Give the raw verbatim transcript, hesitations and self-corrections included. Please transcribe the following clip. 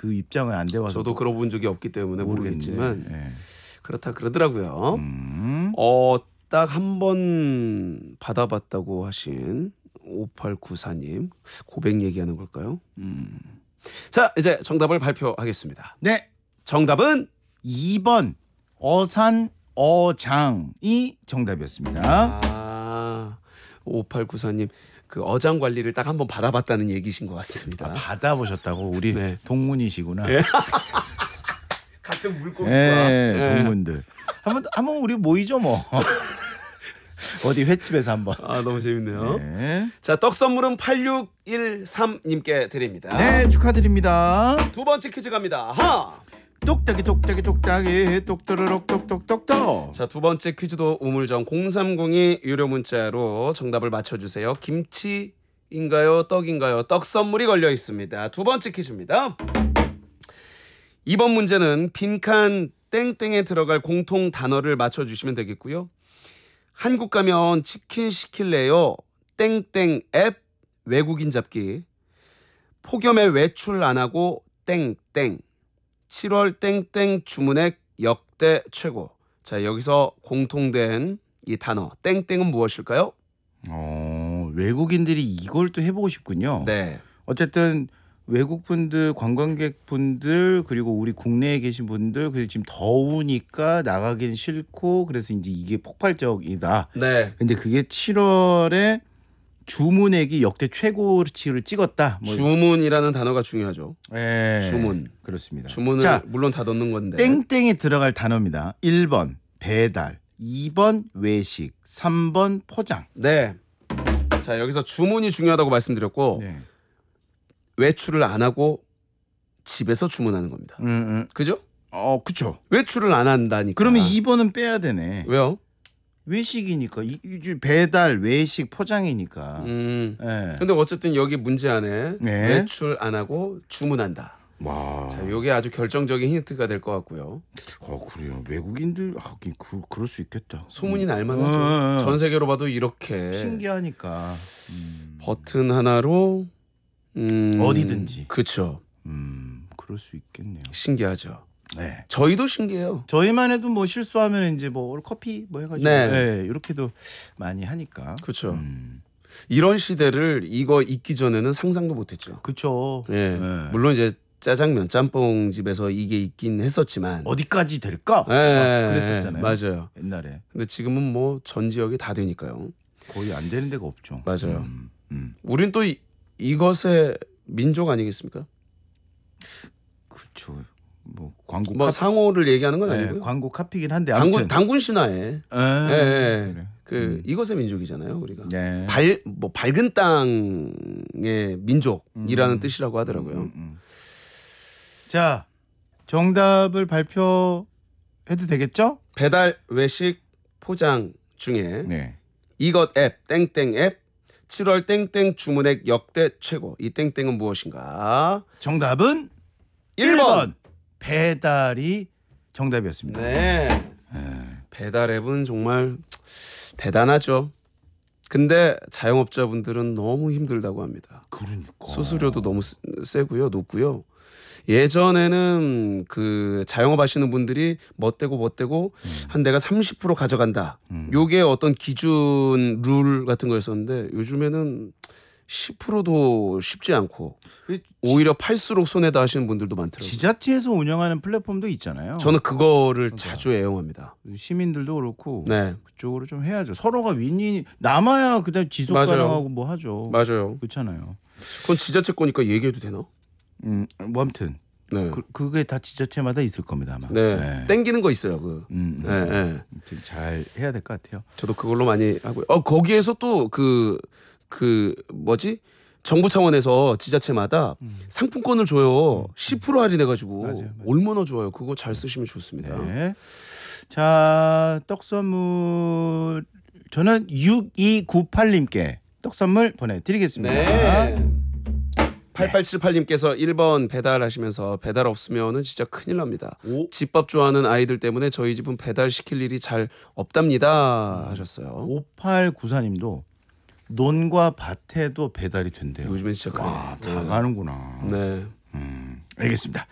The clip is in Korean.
그 입장을 안 돼와서 저도 그러 본 적이 없기 때문에 모르겠지만 네. 그렇다 그러더라고요. 음. 어, 딱 한 번 받아봤다고 하신 오팔구사님 고백 얘기하는 걸까요? 음. 자, 이제 정답을 발표하겠습니다. 네, 정답은 이 번 어산 어장이 정답이었습니다. 아, 오팔구사님 그 어장 관리를 딱 한 번 받아봤다는 얘기신 것 같습니다. 아, 받아보셨다고 우리 네. 동문이시구나. 네. 같은 물고기와 네, 네. 동문들. 한번 한번 우리 모이죠 뭐. 어디 횟집에서 한번. 아, 너무 재밌네요. 네. 자, 떡 선물은 팔육일삼님께 드립니다. 네, 축하드립니다. 두 번째 퀴즈 갑니다. 하! 똑딱이 똑딱이 똑딱이 똑또르륵 똑똑똑똑. 자, 두 번째 퀴즈도 우물정 공삼공이 유료 문자로 정답을 맞춰주세요. 김치인가요? 떡인가요? 떡 선물이 걸려 있습니다. 두 번째 퀴즈입니다. 이번 문제는 빈칸 땡땡에 들어갈 공통 단어를 맞춰주시면 되겠고요. 한국 가면 치킨 시킬래요? 땡땡 앱 외국인 잡기. 폭염에 외출 안 하고 땡땡. 칠월 땡땡 주문액 역대 최고. 자, 여기서 공통된 이 단어 땡땡은 무엇일까요? 어, 외국인들이 이걸 또 해보고 싶군요. 네. 어쨌든 외국 분들, 관광객 분들 그리고 우리 국내에 계신 분들 그리고 지금 더우니까 나가긴 싫고 그래서 이제 이게 폭발적이다. 네. 근데 그게 칠월에 주문액이 역대 최고치를 찍었다. 뭐. 주문이라는 단어가 중요하죠. 예, 주문. 그렇습니다. 주문을 자, 물론 다 넣는 건데. 땡땡에 들어갈 단어입니다. 일 번 배달, 이 번 외식, 삼 번 포장. 네. 자, 여기서 주문이 중요하다고 말씀드렸고 네. 외출을 안 하고 집에서 주문하는 겁니다. 음, 음. 그죠? 어, 그렇죠. 외출을 안 한다니까. 그러면 이 번은 빼야 되네. 왜요? 외식이니까 이, 이 배달, 외식, 포장이니까. 음. 예. 근데 어쨌든 여기 문제 안에 네. 외출 안 하고 주문한다. 와. 자, 요게 아주 결정적인 힌트가 될 것 같고요. 어, 그래요. 외국인들 하긴 그 그럴 수 있겠다. 소문이 날 만하죠. 음. 전 세계로 봐도 이렇게 신기하니까. 음. 버튼 하나로 음, 어디든지. 그렇죠. 음, 그럴 수 있겠네요. 신기하죠. 네. 저희도 신기해요. 저희만 해도 뭐 실수하면 이제 뭐 커피 뭐 해가지고 네. 네, 이렇게도 많이 하니까. 그렇죠. 음. 이런 시대를 이거 있기 전에는 상상도 못했죠. 그렇죠. 예. 네. 물론 이제 짜장면 짬뽕 집에서 이게 있긴 했었지만 어디까지 될까? 예, 막 그랬었잖아요. 맞아요. 옛날에 근데 지금은 뭐 전 지역이 다 되니까요. 거의 안 되는 데가 없죠. 맞아요. 음, 음. 우린 또 이, 이것의 민족 아니겠습니까? 그렇죠. 뭐 광고 뭐 카... 상호를 얘기하는 건 네, 아니고요. 광고 카피긴 한데 당군 아무튼 당군 신화에 예, 예, 예. 그래. 그 음. 이것의 민족이잖아요, 우리가. 네. 발 뭐 밝은 땅의 민족이라는 음. 뜻이라고 하더라고요. 음, 음. 자, 정답을 발표해도 되겠죠? 배달, 외식, 포장 중에 네. 이것 앱, 땡땡 앱, 칠월 땡땡 주문액 역대 최고. 이 땡땡은 무엇인가? 정답은 일 번. 일 번 배달이 정답이었습니다. 네. 네. 배달 앱은 정말 대단하죠. 근데 자영업자분들은 너무 힘들다고 합니다. 그러니까. 수수료도 너무 세- 세고요, 높고요. 예전에는 그 자영업 하시는 분들이 멋대고 멋대고 음. 한 대가 삼십 퍼센트 가져간다. 음. 요게 어떤 기준 룰 같은 거였었는데 요즘에는 십 퍼센트도 쉽지 않고 그 오히려 팔수록 손해다 하시는 분들도 많더라고요. 지자체에서 운영하는 플랫폼도 있잖아요. 저는 그거를 자주 애용합니다. 시민들도 그렇고 네, 그쪽으로 좀 해야죠. 서로가 윈윈이 남아야 그다음 지속 맞아요. 가능하고 뭐 하죠. 맞아요. 그렇잖아요. 그건 지자체 거니까 얘기해도 되나? 음, 뭐 아무튼 네, 그, 그게 다 지자체마다 있을 겁니다 아마. 네, 땡기는 거 있어요. 그, 음, 음. 네, 네. 아무튼 잘 해야 될 것 같아요. 저도 그걸로 많이 하고요. 어 거기에서 또 그 그 뭐지? 정부 차원에서 지자체마다 음. 상품권을 줘요. 십 퍼센트 할인해가지고 맞아요, 맞아요. 얼마나 좋아요. 그거 잘 쓰시면 좋습니다. 네. 자, 떡 선물 저는 육이구팔님께 떡 선물 보내드리겠습니다. 네. 팔팔칠팔님께서 일 번 배달하시면서 배달 없으면은 진짜 큰일 납니다. 오. 집밥 좋아하는 아이들 때문에 저희 집은 배달 시킬 일이 잘 없답니다 하셨어요. 오팔구사님도 논과 밭에도 배달이 된대요. 요즘엔 진짜 그래요. 와, 다 네. 가는구나. 네. 음, 알겠습니다.